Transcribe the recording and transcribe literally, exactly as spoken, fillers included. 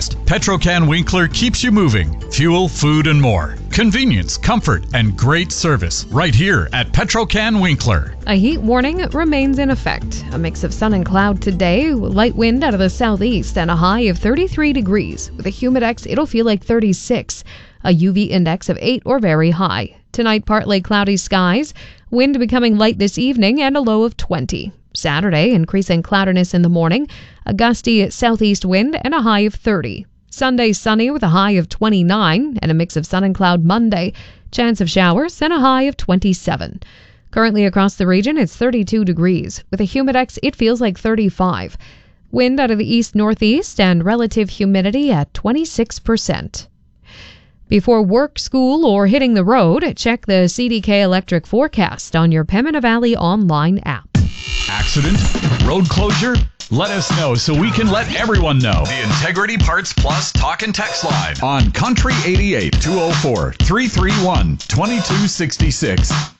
fast. Petrocan Winkler keeps you moving. Fuel, food, and more. Convenience, comfort, and great service right here at Petrocan Winkler. A heat warning remains in effect. A mix of sun and cloud today, light wind out of the southeast, and a high of thirty-three degrees. With a humidex, it'll feel like thirty-six. A U V index of eight or very high. Tonight, partly cloudy skies. Wind becoming light this evening and a low of twenty. Saturday, increasing cloudiness in the morning. A gusty southeast wind and a high of thirty. Sunday, sunny with a high of twenty-nine and a mix of sun and cloud Monday. Chance of showers and a high of twenty-seven. Currently across the region, it's thirty-two degrees. With a humidex, it feels like thirty-five. Wind out of the east-northeast and relative humidity at twenty-six percent. Before work, school, or hitting the road, check the C D K Electric forecast on your Pembina Valley online app. Accident? Road closure? Let us know so we can let everyone know. The Integrity Parts Plus Talk and Text Line on Country eighty-eight, two oh four, three three one, two two six six.